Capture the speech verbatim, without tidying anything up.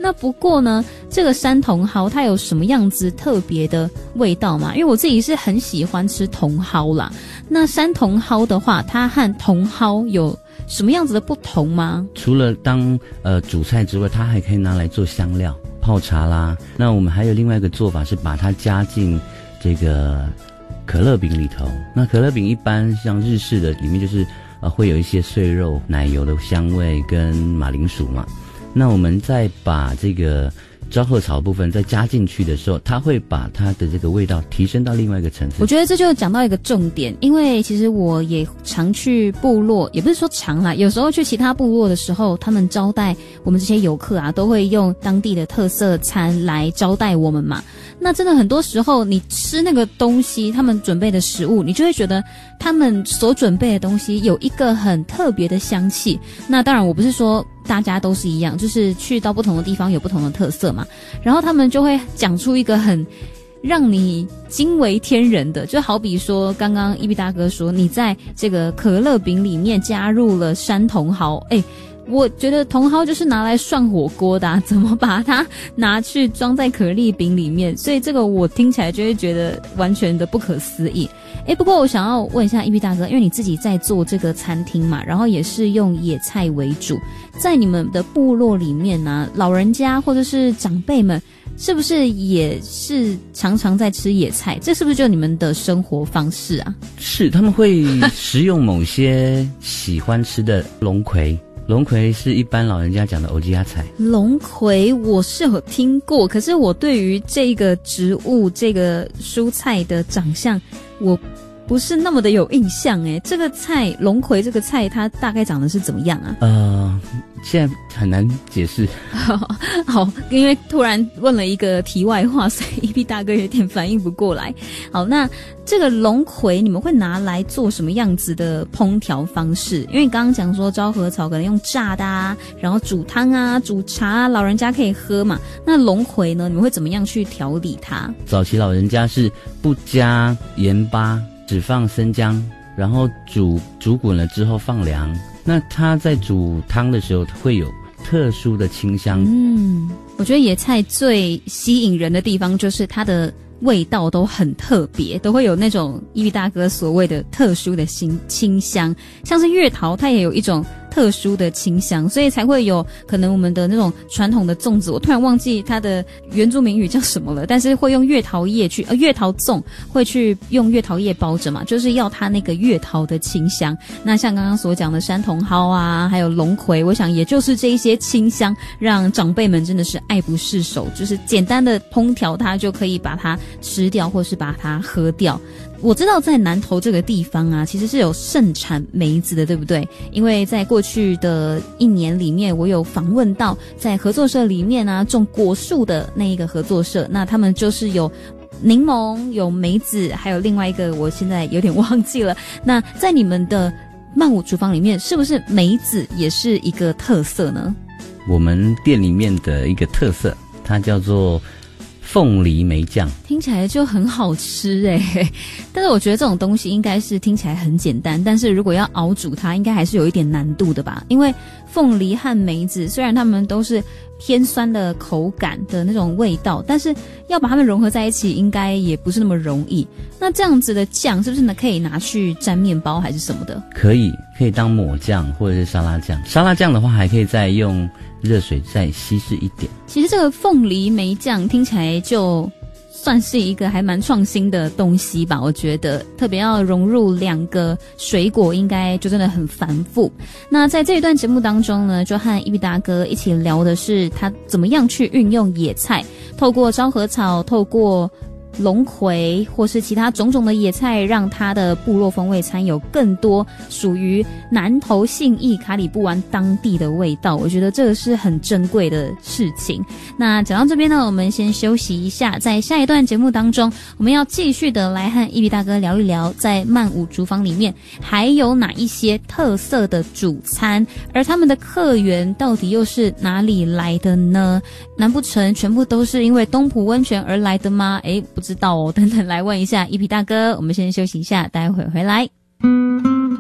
那不过呢，这个山茼蒿它有什么样子特别的味道吗？因为我自己是很喜欢吃茼蒿啦。那山茼蒿的话，它和茼蒿有什么样子的不同吗？ 除了当呃主菜之外，它还可以拿来做香料、泡茶啦。那我们还有另外一个做法是把它加进这个可乐饼里头。那可乐饼一般像日式的，里面就是呃会有一些碎肉、奶油的香味跟马铃薯嘛。那我们再把这个昭和草部分再加进去的时候，它会把它的这个味道提升到另外一个层次。 我觉得这就讲到一个重点，因为其实我也常去部落，也不是说常啦，有时候去其他部落的时候，他们招待我们这些游客啊，都会用当地的特色餐来招待我们嘛。那真的很多时候你吃那个东西，他们准备的食物，你就会觉得他们所准备的东西有一个很特别的香气。那当然我不是说大家都是一样，就是去到不同的地方有不同的特色嘛。然后他们就会讲出一个很让你惊为天人的，就好比说刚刚一比大哥说你在这个可乐饼里面加入了山茼蒿，诶我觉得茼蒿就是拿来涮火锅的啊，怎么把它拿去装在可丽饼里面？所以这个我听起来就会觉得完全的不可思议。诶，不过我想要问一下一 B 大哥，因为你自己在做这个餐厅嘛，然后也是用野菜为主，在你们的部落里面呢、啊，老人家或者是长辈们是不是也是常常在吃野菜？这是不是就你们的生活方式啊？ 是，他们会食用某些喜欢吃的龙葵。龙葵是一般老人家讲的欧吉亚菜。 龙葵我是有听过，可是我对于这个植物、这个蔬菜的长相，我不是那么的有印象诶。这个菜龙葵这个菜它大概长得是怎么样啊？ 呃，现在很难解释。 好，因为突然问了一个题外话，所以一 P 大哥有点反应不过来。好，那这个龙葵你们会拿来做什么样子的烹调方式？因为你刚刚讲说昭和草可能用炸的啊，然后煮汤啊、煮茶啊，老人家可以喝嘛。那龙葵呢，你们会怎么样去调理它？ 早期老人家是不加盐巴，只放生姜，然后煮煮滚了之后放凉。那它在煮汤的时候会有特殊的清香。 嗯，我觉得野菜最吸引人的地方就是它的味道都很特别，都会有那种一 B 大哥所谓的特殊的清清香，像是月桃它也有一种特殊的清香，所以才会有可能我们的那种传统的粽子，我突然忘记它的原住民语叫什么了，但是会用月桃叶去呃月桃粽会去用月桃叶包着嘛，就是要它那个月桃的清香。那像刚刚所讲的山茼蒿啊，还有龙葵，我想也就是这一些清香让长辈们真的是爱不释手，就是简单的烹调它就可以把它吃掉或是把它喝掉。我知道在南投这个地方啊，其实是有盛产梅子的，对不对？因为在过去的一年里面，我有访问到在合作社里面啊种果树的那一个合作社，那他们就是有柠檬、有梅子，还有另外一个我现在有点忘记了。那在你们的曼舞厨房里面，是不是梅子也是一个特色呢？ 我们店里面的一个特色，它叫做凤梨梅酱， 听起来就很好吃诶、欸、但是我觉得这种东西应该是听起来很简单，但是如果要熬煮它应该还是有一点难度的吧，因为凤梨和梅子虽然它们都是偏酸的口感的那种味道，但是要把它们融合在一起应该也不是那么容易。那这样子的酱是不是呢可以拿去沾面包还是什么的？ 可以，可以当抹酱或者是沙拉酱。沙拉酱的话还可以再用热水再稀释一点。 其实这个凤梨梅酱听起来就算是一个还蛮创新的东西吧，我觉得特别要融入两个水果应该就真的很繁复。那在这一段节目当中呢，就和一比大哥一起聊的是他怎么样去运用野菜，透过昭和草，透过龙葵或是其他种种的野菜，让它的部落风味餐有更多属于南投信义卡里布湾当地的味道，我觉得这个是很珍贵的事情。那讲到这边呢，我们先休息一下，在下一段节目当中，我们要继续的来和一比大哥聊一聊在曼舞厨房里面还有哪一些特色的主餐，而他们的客源到底又是哪里来的呢？难不成全部都是因为东埔温泉而来的吗？诶，不知道哦，等等来问一下一比大哥。我们先休息一下，待会回来。